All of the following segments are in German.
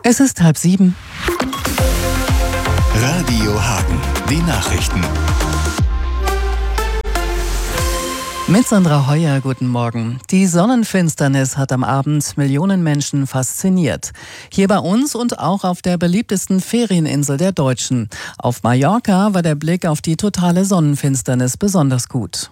Es ist 6:30. Radio Hagen, die Nachrichten. Mit Sandra Heuer, guten Morgen. Die Sonnenfinsternis hat am Abend Millionen Menschen fasziniert. Hier bei uns und auch auf der beliebtesten Ferieninsel der Deutschen. Auf Mallorca war der Blick auf die totale Sonnenfinsternis besonders gut.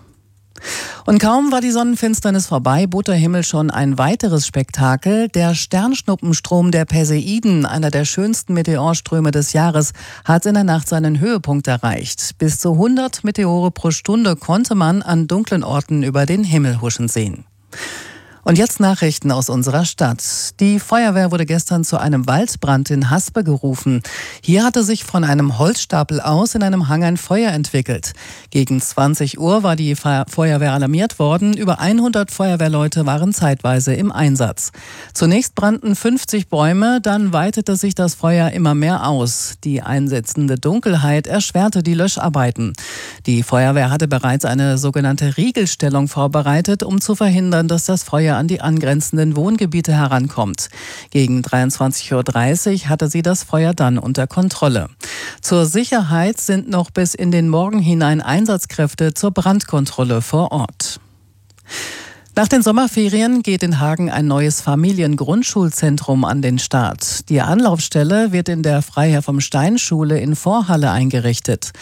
Und kaum war die Sonnenfinsternis vorbei, bot der Himmel schon ein weiteres Spektakel. Der Sternschnuppenstrom der Perseiden, einer der schönsten Meteorströme des Jahres, hat in der Nacht seinen Höhepunkt erreicht. Bis zu 100 Meteore pro Stunde konnte man an dunklen Orten über den Himmel huschen sehen. Und jetzt Nachrichten aus unserer Stadt. Die Feuerwehr wurde gestern zu einem Waldbrand in Haspe gerufen. Hier hatte sich von einem Holzstapel aus in einem Hang ein Feuer entwickelt. Gegen 20 Uhr war die Feuerwehr alarmiert worden. Über 100 Feuerwehrleute waren zeitweise im Einsatz. Zunächst brannten 50 Bäume, dann weitete sich das Feuer immer mehr aus. Die einsetzende Dunkelheit erschwerte die Löscharbeiten. Die Feuerwehr hatte bereits eine sogenannte Riegelstellung vorbereitet, um zu verhindern, dass das Feuer an die angrenzenden Wohngebiete herankommt. Gegen 23:30 Uhr hatte sie das Feuer dann unter Kontrolle. Zur Sicherheit sind noch bis in den Morgen hinein Einsatzkräfte zur Brandkontrolle vor Ort. Nach den Sommerferien geht in Hagen ein neues Familiengrundschulzentrum an den Start. Die Anlaufstelle wird in der Freiherr vom Stein-Schule in Vorhalle eingerichtet.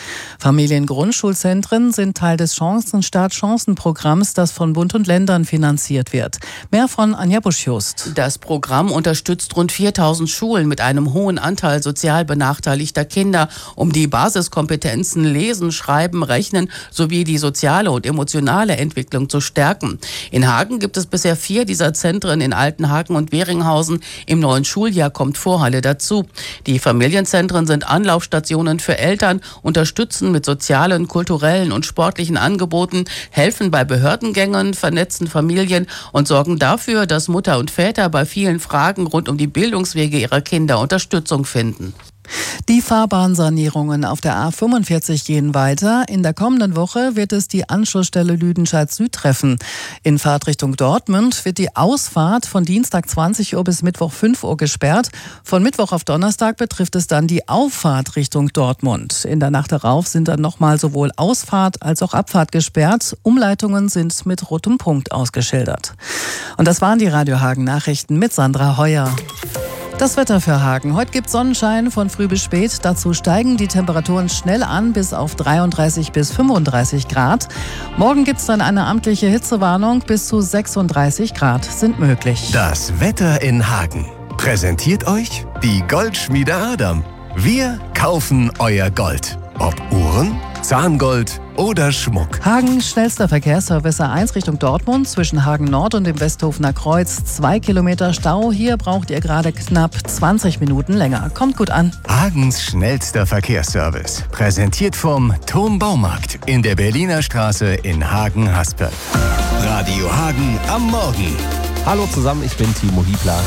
Familiengrundschulzentren sind Teil des Chancenstart-Chancenprogramms, das von Bund und Ländern finanziert wird. Mehr von Anja Busch-Just. Das Programm unterstützt rund 4000 Schulen mit einem hohen Anteil sozial benachteiligter Kinder, um die Basiskompetenzen Lesen, Schreiben, Rechnen sowie die soziale und emotionale Entwicklung zu stärken. In Hagen gibt es bisher 4 dieser Zentren in Altenhagen und Weringhausen. Im neuen Schuljahr kommt Vorhalle dazu. Die Familienzentren sind Anlaufstationen für Eltern, unterstützen mit sozialen, kulturellen und sportlichen Angeboten, helfen bei Behördengängen, vernetzen Familien und sorgen dafür, dass Mutter und Väter bei vielen Fragen rund um die Bildungswege ihrer Kinder Unterstützung finden. Die Fahrbahnsanierungen auf der A45 gehen weiter. In der kommenden Woche wird es die Anschlussstelle Lüdenscheid Süd treffen. In Fahrtrichtung Dortmund wird die Ausfahrt von Dienstag 20 Uhr bis Mittwoch 5 Uhr gesperrt. Von Mittwoch auf Donnerstag betrifft es dann die Auffahrt Richtung Dortmund. In der Nacht darauf sind dann nochmal sowohl Ausfahrt als auch Abfahrt gesperrt. Umleitungen sind mit rotem Punkt ausgeschildert. Und das waren die Radio Hagen Nachrichten mit Sandra Heuer. Das Wetter für Hagen. Heute gibt es Sonnenschein von früh bis spät. Dazu steigen die Temperaturen schnell an bis auf 33 bis 35 Grad. Morgen gibt es dann eine amtliche Hitzewarnung. Bis zu 36 Grad sind möglich. Das Wetter in Hagen. Präsentiert euch die Goldschmiede Adam. Wir kaufen euer Gold. Ob Uhren, Zahngold oder Schmuck. Hagen schnellster Verkehrsservice A1 Richtung Dortmund zwischen Hagen Nord und dem Westhofener Kreuz. 2 Kilometer Stau. Hier braucht ihr gerade knapp 20 Minuten länger. Kommt gut an. Hagens schnellster Verkehrsservice. Präsentiert vom Turmbaumarkt in der Berliner Straße in Hagen-Haspe. Radio Hagen am Morgen. Hallo zusammen, ich bin Timo Hiebler.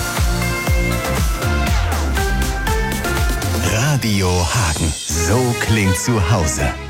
Radio Hagen. So klingt zu Hause.